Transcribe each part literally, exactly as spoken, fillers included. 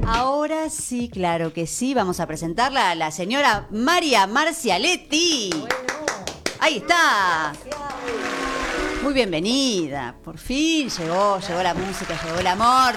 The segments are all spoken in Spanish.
Ahora sí, claro que sí, vamos a presentarla a la señora María Marcialetti. Bueno. Ahí está. Muy bienvenida. Por fin llegó, llegó la música, llegó el amor.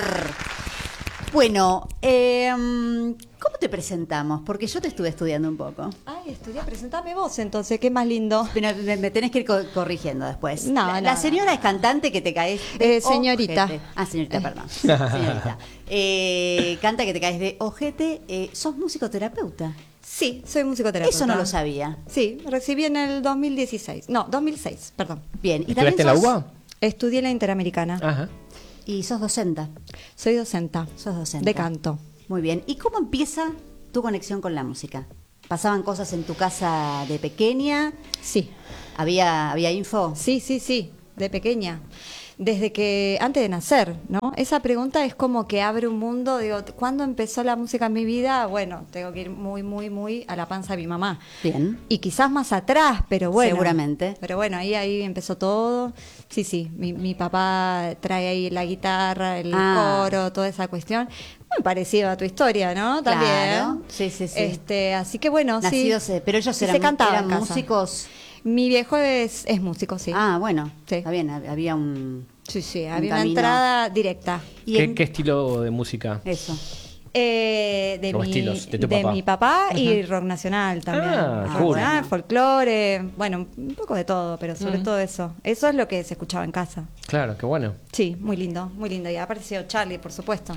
Bueno, eh, ¿cómo te presentamos? Porque yo te estuve estudiando un poco. Ay, estudié, presentame vos entonces, qué más lindo. Pero me, me tenés que ir co corrigiendo después. No, la, no, la señora no. es cantante que te caes de de señorita. Ojete. Ah, señorita, perdón. Señorita. Eh, canta que te caes de ojete. Eh, ¿Sos musicoterapeuta? Sí, soy musicoterapeuta. Eso no lo sabía. Sí, recibí en el dos mil dieciséis. No, dos mil seis, perdón. Bien. ¿Y ¿Estudiaste en la U B A? Estudié en la Interamericana. Ajá. ¿Y sos docenta? Soy docenta. Sos docente. De canto. Muy bien. ¿Y cómo empieza tu conexión con la música? ¿Pasaban cosas en tu casa de pequeña? Sí. ¿Había, había info? Sí, sí, sí, de pequeña. Desde que, antes de nacer, ¿no? Esa pregunta es como que abre un mundo. Digo, ¿cuándo empezó la música en mi vida? Bueno, tengo que ir muy, muy, muy a la panza de mi mamá. Bien. Y quizás más atrás, pero bueno. Seguramente. Pero bueno, ahí, ahí empezó todo. Sí, sí, mi, mi papá trae ahí la guitarra, el Ah. coro, toda esa cuestión. Muy parecido a tu historia, ¿no? También. Claro. Sí, sí, sí. Este, así que bueno, Nacidos, sí. eh, pero ellos Sí, eran, se cantaba eran en casa. músicos. Mi viejo es, es músico, sí. Ah, bueno. Sí. Está bien, hab- había un. Sí, sí, un había una camino. entrada directa. Y ¿Qué, en- qué estilo de música? Eso. Eh, de O mi, estilos, de tu papá. mi papá y rock nacional también. Ah, Rock cool. nacional, folclore, bueno, un poco de todo, pero sobre Mm. todo eso. Eso es lo que se escuchaba en casa. Claro, qué bueno. Sí, muy lindo, muy lindo. Y ha aparecido Charlie, por supuesto.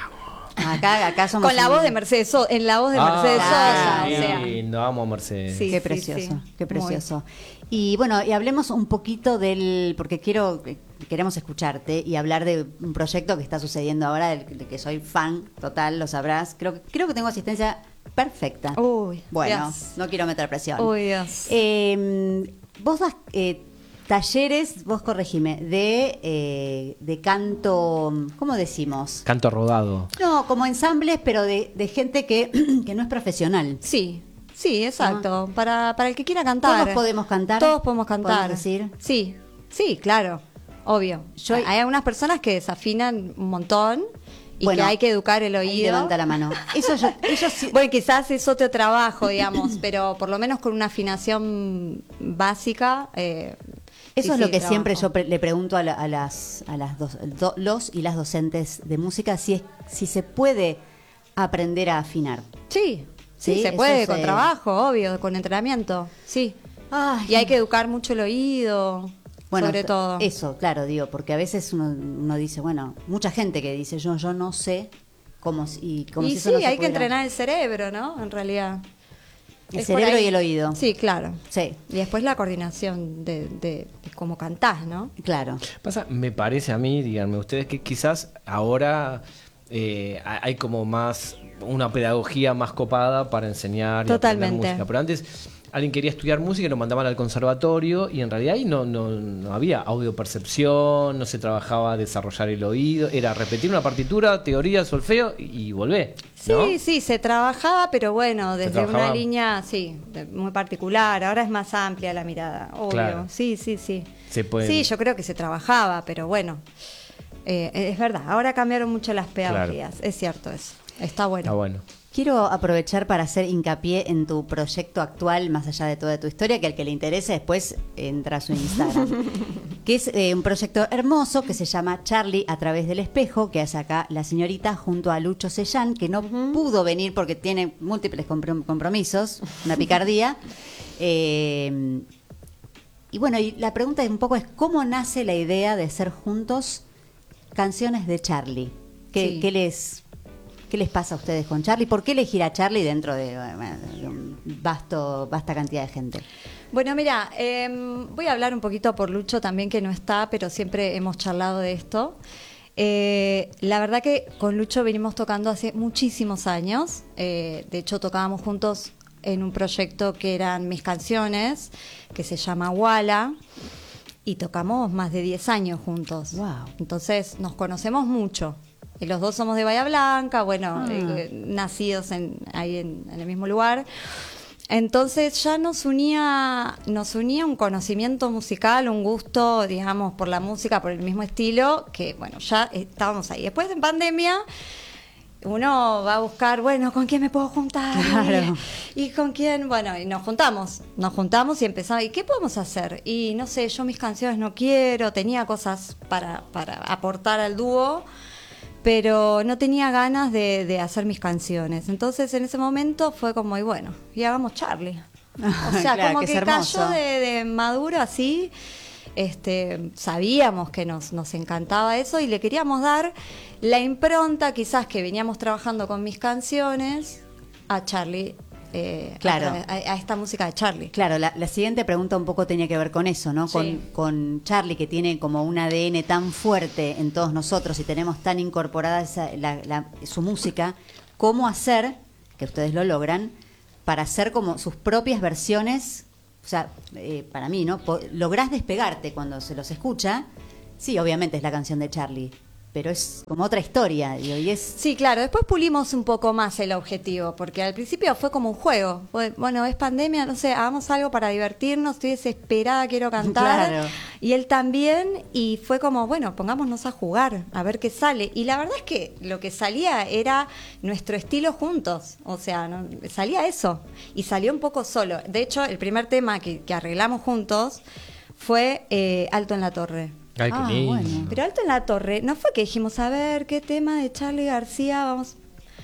Acá, acá somos. Con la un- voz de Mercedes Sosa, en la voz de Mercedes Ah, Sosa, qué o sea. lindo, amo a Mercedes. Sí. Qué precioso, sí. qué Muy. precioso. Y bueno, y hablemos un poquito del, porque quiero, queremos escucharte y hablar de un proyecto que está sucediendo ahora, del, de que soy fan total, lo sabrás. Creo, creo que tengo asistencia perfecta. Uy, bueno, Dios. no quiero meter presión. Uy, Dios. Eh, vos das eh, talleres, vos corregime, de, eh, de canto, ¿cómo decimos? Canto rodado. No, como ensambles, pero de, de gente que, que no es profesional. Sí, sí, exacto. Para, para el que quiera cantar. ¿Todos podemos cantar? Todos podemos cantar. ¿Podemos decir? Sí, sí, claro, obvio. Yo- Hay algunas personas que desafinan un montón y Bueno, que hay que educar el Ahí oído. levanta la mano. Eso yo, ellos sí- Bueno, quizás es otro trabajo, digamos, pero por lo menos con una afinación básica. eh, Eso sí, es lo sí, que trabajo. siempre yo pre- le pregunto a, la- a las, a las dos, do- los y las docentes de música, si es, si se puede aprender a afinar. Sí, sí, Sí, se eso puede, es, con eh, trabajo, obvio, con entrenamiento, sí. Ay, Y hay que educar mucho el oído, bueno, sobre t- todo. Eso, claro, digo, porque a veces uno, uno dice, bueno, mucha gente que dice, yo, yo no sé cómo, si- y como y si eso sí, no se hay que pudiera. entrenar el cerebro, ¿no? En realidad. El Es por cerebro ahí. y el oído. Sí, claro. Sí, Y después la coordinación de, de, de cómo cantás, ¿no? claro. Pasa, me parece a mí, díganme ustedes, que quizás ahora eh, ha- hay como más, una pedagogía más copada para enseñar y aprender Totalmente. música. Pero antes alguien quería estudiar música y lo mandaban al conservatorio y en realidad ahí no, no, no había audiopercepción, no se trabajaba a desarrollar el oído, era repetir una partitura, teoría, solfeo y, y volver. ¿no? Sí, sí, se trabajaba, pero bueno, desde una trabajaba. línea, sí, de- muy particular. Ahora es más amplia la mirada, obvio. Claro. Sí, sí, sí. Se puede- Sí, yo creo que se trabajaba, pero bueno, eh, es verdad. Ahora cambiaron mucho las pedagogías. Es cierto eso. Está bueno. Está bueno. Quiero aprovechar para hacer hincapié en tu proyecto actual, más allá de toda tu historia, que al que le interese después entra a su Instagram, que es eh, un proyecto hermoso que se llama Charlie a través del espejo, que hace acá la señorita junto a Lucho Sellán, que no pudo venir porque tiene múltiples comprom- compromisos, una picardía. Eh, y bueno, y la pregunta un poco es, ¿cómo nace la idea de hacer juntos canciones de Charlie? ¿Qué, Sí. qué les... ¿Qué les pasa a ustedes con Charlie? ¿Por qué elegir a Charlie dentro de, bueno, de un vasto, vasta cantidad de gente? Bueno, mira, eh, voy a hablar un poquito por Lucho también, que no está, pero siempre hemos charlado de esto. Eh, la verdad que con Lucho venimos tocando hace muchísimos años. Eh, de hecho, tocábamos juntos en un proyecto que eran mis canciones, que se llama Wala, y tocamos más de diez años juntos. Wow. Entonces, nos conocemos mucho. Y los dos somos de Bahía Blanca, bueno, Ah. eh, nacidos en, ahí en, en el mismo lugar. Entonces ya nos unía, nos unía un conocimiento musical, un gusto, digamos, por la música, por el mismo estilo, que bueno, ya estábamos ahí. Después en pandemia uno va a buscar, bueno, ¿con quién me puedo juntar? Claro. ¿Y, y con quién? Bueno, y nos juntamos, nos juntamos y empezamos, ¿y qué podemos hacer? Y no sé, yo mis canciones no quiero, tenía cosas para, para aportar al dúo, pero no tenía ganas de, de hacer mis canciones. Entonces en ese momento fue como, y bueno, y hagamos Charlie. O sea, Claro, como que que es hermoso. cayó de, de maduro así. Este, sabíamos que nos, nos encantaba eso y le queríamos dar la impronta, quizás que veníamos trabajando con mis canciones, a Charlie, eh, Claro. a, a- a esta música de Charlie. Claro, la, la siguiente pregunta un poco tenía que ver con eso, ¿no? Con, Sí. con Charlie, que tiene como un A D N tan fuerte en todos nosotros y tenemos tan incorporada esa- la- la- su música, ¿cómo hacer, que ustedes lo logran, para hacer como sus propias versiones? O sea, eh, para mí, ¿no? Po- lográs despegarte cuando se los escucha. Sí, obviamente es la canción de Charlie, pero es como otra historia, digo, y es... Sí, claro, después pulimos un poco más el objetivo, porque al principio fue como un juego. Fue, bueno, es pandemia, no sé, hagamos algo para divertirnos, estoy desesperada, quiero cantar. Claro. Y él también, y fue como, bueno, pongámonos a jugar, a ver qué sale. Y la verdad es que lo que salía era nuestro estilo juntos, o sea, no- salía eso, y salió un poco solo. De hecho, el primer tema que, que arreglamos juntos fue eh, Alto en la Torre. Ay, qué Ah, lindo. bueno. Pero Alto en la Torre, no fue que dijimos, a ver, ¿qué tema de Charly García vamos?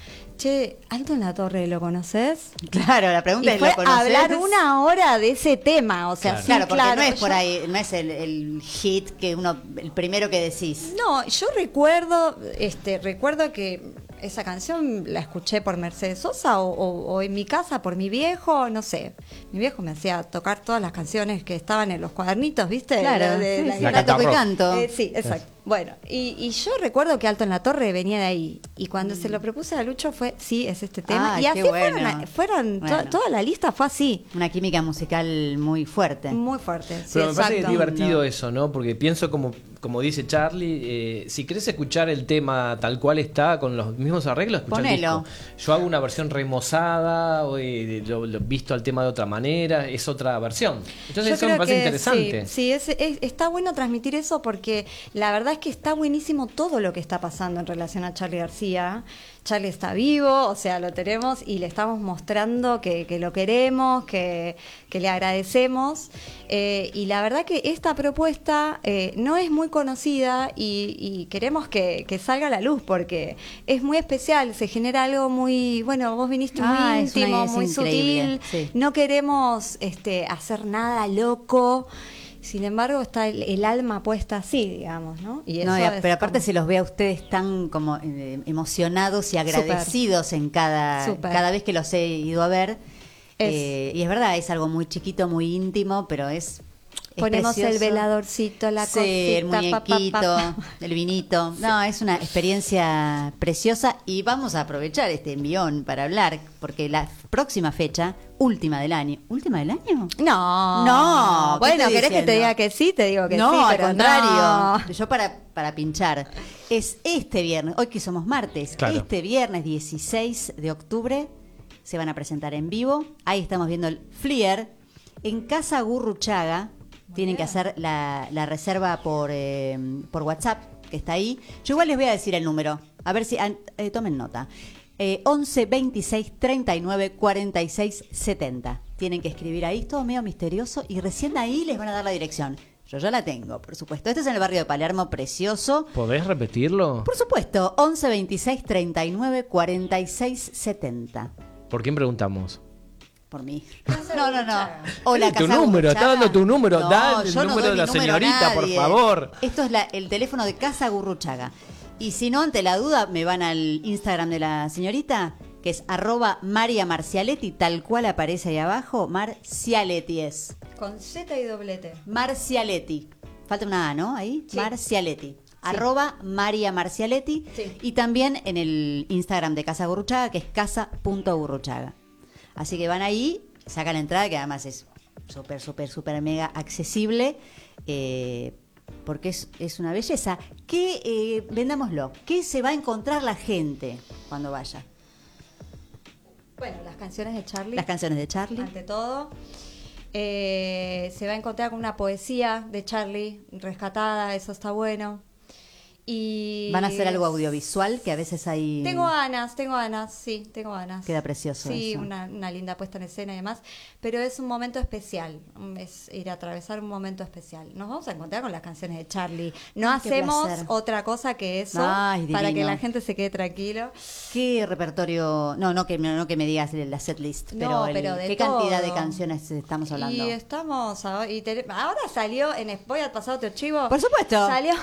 Che, Alto en la Torre, ¿lo conoces? Claro, la Y pregunta es, fue ¿lo conoces? hablar una hora de ese tema, o sea, Claro. sí, Claro, porque claro, no es por yo- ahí, no es el, el hit que uno, el primero que decís. No, yo recuerdo, este, recuerdo que esa canción la escuché por Mercedes Sosa o, o- o en mi casa por mi viejo, no sé. Mi viejo me hacía tocar todas las canciones que estaban en los cuadernitos, ¿viste? Claro, De- de sí, la sí, La la toco y Catarro. canto. Eh, sí, exacto. Bueno, y, y yo recuerdo que Alto en la Torre venía de ahí. Y cuando se lo propuse a Lucho fue, sí, es este tema. Ay, y qué así fueron, bueno. a- fueron to- Bueno. toda la lista fue así. Una química musical muy fuerte. Muy fuerte. Sí, Pero me parece que es exacto. divertido eso, ¿no? Porque pienso como, como dice Charlie, eh, si querés escuchar el tema tal cual está, con los mismos arreglos, escuchá el Ponelo. disco. Yo hago una versión remozada, o eh, lo, lo visto al tema de otra manera, es otra versión. Entonces Yo eso me creo parece que interesante. Sí, sí, es- es- está bueno transmitir eso porque la verdad es que está buenísimo todo lo que está pasando en relación a Charly García. Charly está vivo, o sea, lo tenemos y le estamos mostrando que, que lo queremos, que, que le agradecemos. Eh, y la verdad que esta propuesta eh, no es muy conocida y, y queremos que, que salga a la luz porque es muy especial, se genera algo muy, bueno, vos viniste muy Ah, es una- íntimo, es muy increíble, sutil, sí. no queremos este, hacer nada loco. Sin embargo, está el, el alma puesta así, digamos, ¿no? Y No, eso y a- es pero aparte como- se los ve a ustedes tan como eh, emocionados y agradecidos en cada, Súper. cada vez que los he ido a ver. Es- Eh, y es verdad, es algo muy chiquito, muy íntimo, pero es, es ponemos el precioso. veladorcito, la Sí, el cosita, pa, pa, muñequito, pa. el vinito. No, es una experiencia preciosa y vamos a aprovechar este envión para hablar, porque la próxima fecha, última del año. ¿Última del año? No, No, ¿qué bueno, estoy ¿querés que te diciendo? diga que sí? Te digo que no, sí, al pero contrario. no. Yo para, para pinchar. Es este viernes, hoy que somos martes, Claro. este viernes dieciséis de octubre se van a presentar en vivo. Ahí estamos viendo el flyer en Casa Gurruchaga. Tienen que hacer la, la reserva por, eh, por WhatsApp, que está ahí. Yo igual les voy a decir el número. A ver si... ah, eh, tomen nota. Eh, once veintiséis treinta y nueve cuarenta y seis setenta. Tienen que escribir ahí, es todo medio misterioso, y recién ahí les van a dar la dirección. Yo ya la tengo, por supuesto. Este es en el barrio de Palermo, precioso. ¿Podés repetirlo? Por supuesto, once veintiséis treinta y nueve cuarenta y seis setenta. ¿Por quién preguntamos? Por mí. No, no, no. Hola, Tu Casa número, está Gurruchaga. dando tu número, No, da el yo no número doy de la mi número a señorita, por nadie. favor. Esto es la- el teléfono de Casa Gurruchaga. Y si no, ante la duda, me van al Instagram de la señorita, que es arroba María Marcialetti, tal cual aparece ahí abajo. Marcialetti es. Con Z y doblete. Marcialetti. Falta una A, ¿no? Ahí. Sí. Marcialetti. Arroba María Marcialetti. Sí. Y también en el Instagram de Casa Gurruchaga, que es casa punto gurruchaga. Así que van ahí, sacan la entrada, que además es súper, súper, súper mega accesible. Eh, porque es, es una belleza. ¿Qué, eh, vendámoslo, qué se va a encontrar la gente cuando vaya? Bueno, las canciones de Charly. Las canciones de Charly. Ante todo. Eh, se va a encontrar con una poesía de Charly rescatada, eso está bueno. Y ¿Van a hacer algo audiovisual? Que a veces hay... Tengo ganas, tengo ganas, sí, tengo ganas. Queda precioso Sí, eso. una, una linda puesta en escena y demás, pero es un momento especial, es ir a atravesar un momento especial. Nos vamos a encontrar con las canciones de Charly. No Ay, qué hacemos placer. otra cosa que eso, Ay, para que divino. la gente se quede tranquilo. ¿Qué repertorio? No, no que, no que me digas la setlist, pero, No, el- pero de ¿qué cantidad de todo. canciones estamos hablando? Y estamos ahora, y te- ahora salió en voy a pasar otro chivo. Por supuesto. Salió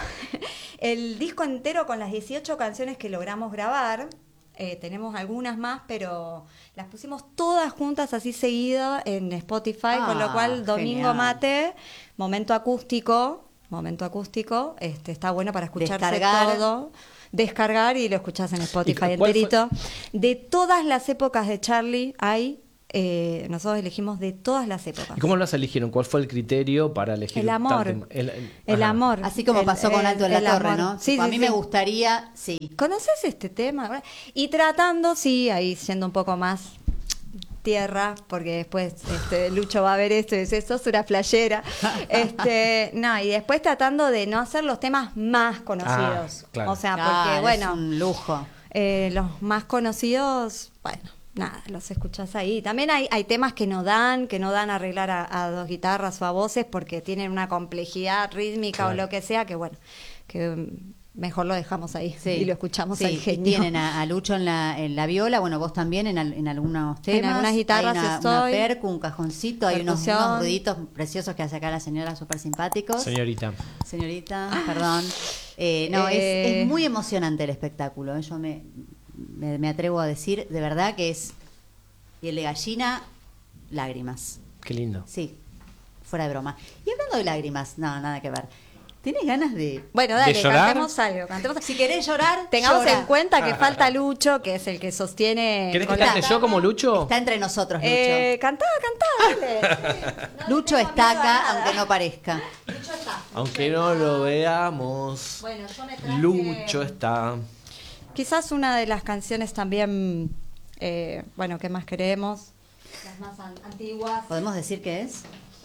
el disco entero con las dieciocho canciones que logramos grabar. Eh, tenemos algunas más, pero las pusimos todas juntas así seguido en Spotify, Ah, con lo cual Domingo genial. Mate, momento acústico, momento acústico, este está bueno para escucharse Descargar. todo. Descargar y lo escuchás en Spotify ¿Y cuál fue- enterito. De todas las épocas de Charly hay, eh, nosotros elegimos de todas las épocas. ¿Y cómo las eligieron? ¿Cuál fue el criterio para elegir? El amor. tanto- el, el- El ajá. amor. Así como El- pasó con el- Alto de la el Torre, amor. ¿no? Sí, Tipo, a sí, mí sí. me gustaría, sí. ¿Conoces este tema? Y tratando, sí, ahí siendo un poco más tierra, porque después este, Lucho va a ver esto y dice, sos una playera. Este, no, y después tratando de no hacer los temas más conocidos. Ah, claro. O sea, Claro, porque es bueno, un lujo. eh, los más conocidos, bueno, nada, los escuchás ahí. También hay, hay temas que no dan, que no dan a arreglar a, a dos guitarras o a voces porque tienen una complejidad rítmica Claro. o lo que sea, que bueno, que mm, mejor lo dejamos ahí Sí. y lo escuchamos Sí, al y genio. tienen a, a Lucho en la, en la viola, bueno, vos también en, al- en algunos temas. algunas guitarras hay una, estoy. una percu, un cajoncito, hay unos, Percusión. unos ruiditos preciosos que hace acá la señora, súper simpáticos. Señorita. Señorita, perdón. Eh, no, Eh. es, es muy emocionante el espectáculo. ¿eh? Yo me, me, me atrevo a decir, de verdad, que es piel de gallina, lágrimas. Qué lindo. Sí, fuera de broma. Y hablando de lágrimas, no, nada que ver. ¿Tienes ganas de...? Bueno, dale, ¿De llorar? cantemos algo. Cantemos... Si querés llorar, Tengamos llora. en cuenta que falta Lucho, que es el que sostiene... ¿Querés que con la- cante yo como Lucho? Está entre nosotros, Lucho. Eh, cantá, cantá, dale. No Lucho le tengo está miedo a acá, nada. aunque no parezca. Lucho está. Aunque no lo veamos, Bueno, yo me traje- Lucho está. Quizás una de las canciones también, eh, bueno, que más queremos, las más an- antiguas. ¿Podemos decir qué es?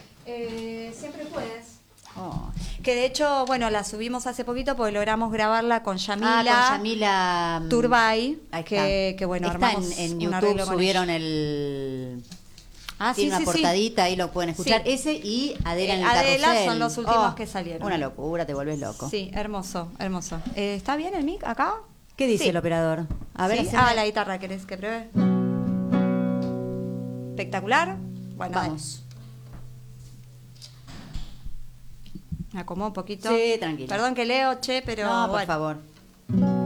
Eh, siempre puedes. Oh. Que de hecho, bueno, la subimos hace poquito porque logramos grabarla con Yamila. Ah, con Yamila mm, Turbay, ahí que, está. que bueno, Está armamos en, en un YouTube, arreglo con subieron ella. el... Ah, Tiene sí, una sí, sí. portadita, ahí lo pueden escuchar. Sí. Ese y Adela en el Eh, Adela carrusel. son los últimos Oh, que salieron. Una locura, te vuelves loco. Sí, hermoso, hermoso. Eh, ¿Está bien el mic acá? ¿Qué dice Sí. el operador? A ver, Sí. haceme- Ah, la guitarra, ¿querés que pruebe? Espectacular. Bueno, Vamos. dale. Me acomodo un poquito. Sí, tranquila. Perdón que leo, che, pero No, por bueno. favor.